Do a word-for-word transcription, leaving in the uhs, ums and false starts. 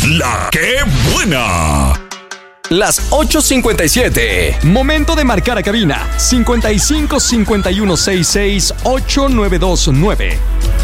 ¡La que buena! Las ocho cincuenta y siete. Momento de marcar a cabina. cincuenta y cinco cincuenta y uno sesenta y seis ocho nueve dos nueve.